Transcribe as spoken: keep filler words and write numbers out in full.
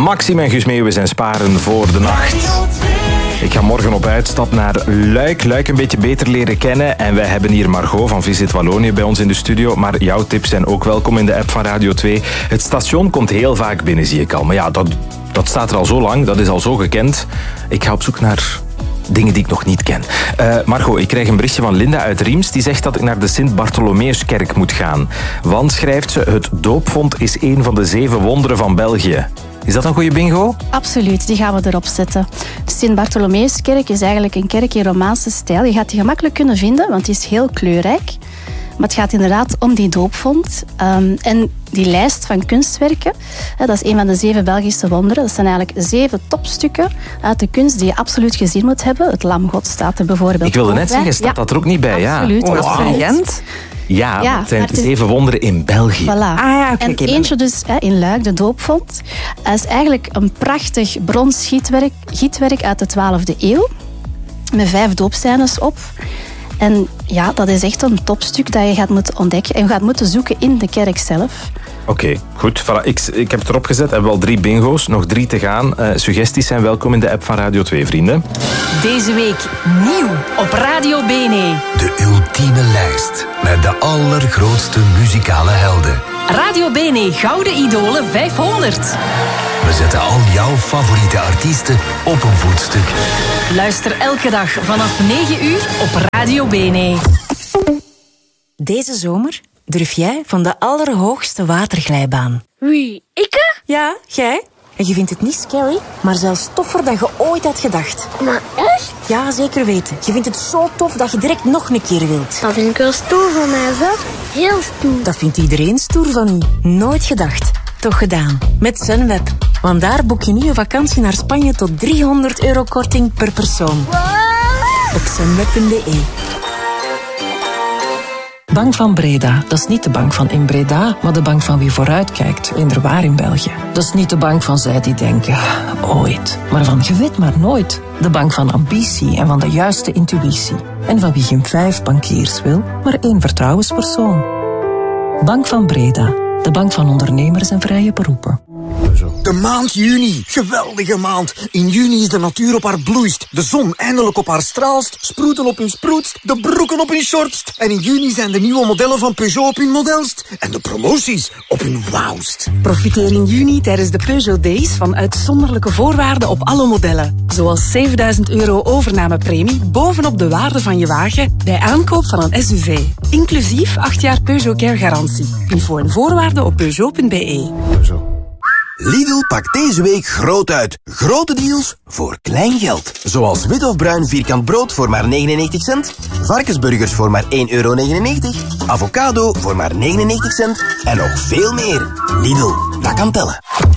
Maxime en Guus Meeuwis en Sparen voor de nacht. Ik ga morgen op uitstap naar Luik. Luik een beetje beter leren kennen. En wij hebben hier Margot van Visit Wallonië bij ons in de studio. Maar jouw tips zijn ook welkom in de app van Radio twee. Het station komt heel vaak binnen, zie ik al. Maar ja, dat, dat staat er al zo lang. Dat is al zo gekend. Ik ga op zoek naar dingen die ik nog niet ken. Uh, Margot, ik krijg een berichtje van Linda uit Riems. Die zegt dat ik naar de Sint-Bartholomeuskerk moet gaan. Want, schrijft ze, het doopvont is een van de zeven wonderen van België. Is dat een goede bingo? Absoluut, die gaan we erop zetten. De Sint-Bartholomeuskerk is eigenlijk een kerk in Romaanse stijl. Je gaat die gemakkelijk kunnen vinden, want die is heel kleurrijk. Maar het gaat inderdaad om die doopvont. Um, en die lijst van kunstwerken, hè, dat is een van de zeven Belgische wonderen. Dat zijn eigenlijk zeven topstukken uit de kunst die je absoluut gezien moet hebben. Het Lam God staat er bijvoorbeeld Ik wilde ook net zeggen, staat ja. dat er ook niet bij? Absoluut. Ja. Oh, absoluut. Ja, Ja, maar het zijn maar het is- zeven wonderen in België. Voilà. Ah ja, oké. En oké, eentje dus hè, in Luik, de doopvont. Dat is eigenlijk een prachtig brons gietwerk, gietwerk uit de twaalfde eeuw. Met vijf doopscènes op. En ja, dat is echt een topstuk dat je gaat moeten ontdekken. En je gaat moeten zoeken in de kerk zelf. Oké, okay, goed. Voilà. Ik, ik heb het erop gezet. We hebben al drie bingo's. Nog drie te gaan. Uh, suggesties zijn welkom in de app van Radio twee, vrienden. Deze week nieuw op Radio Bene. De ultieme lijst met de allergrootste muzikale helden. Radio Bene Gouden Idolen vijfhonderd. We zetten al jouw favoriete artiesten op een voetstuk. Luister elke dag vanaf negen uur op Radio Bene. Deze zomer durf jij van de allerhoogste waterglijbaan. Wie, ikke? Ja, jij. En je vindt het niet scary, maar zelfs toffer dan je ooit had gedacht. Maar echt? Ja, zeker weten. Je vindt het zo tof dat je direct nog een keer wilt. Dat vind ik wel stoer van mij, zeg. Heel stoer. Dat vindt iedereen stoer van u. Nooit gedacht. Toch gedaan. Met Sunweb. Want daar boek je nu een vakantie naar Spanje tot driehonderd euro korting per persoon. Wow. Op sunweb punt be. Bank van Breda, dat is niet de bank van in Breda, maar de bank van wie vooruitkijkt, inderwaar in België. Dat is niet de bank van zij die denken, ooit, maar van je weet maar nooit. De bank van ambitie en van de juiste intuïtie. En van wie geen vijf bankiers wil, maar één vertrouwenspersoon. Bank van Breda, de bank van ondernemers en vrije beroepen. De maand juni. Geweldige maand. In juni is de natuur op haar bloeist. De zon eindelijk op haar straalst. Sproeten op hun sproetst. De broeken op hun shortst. En in juni zijn de nieuwe modellen van Peugeot op hun modelst. En de promoties op hun wauwst. Profiteer in juni tijdens de Peugeot Days van uitzonderlijke voorwaarden op alle modellen. Zoals zevenduizend euro overnamepremie bovenop de waarde van je wagen bij aankoop van een S U V. Inclusief acht jaar Peugeot Care garantie. Info en voorwaarden op peugeot punt be. Lidl pakt deze week groot uit. Grote deals voor klein geld. Zoals wit of bruin vierkant brood voor maar negenennegentig cent. Varkensburgers voor maar één euro negenennegentig. Avocado voor maar negenennegentig cent. En nog veel meer. Lidl, dat kan tellen.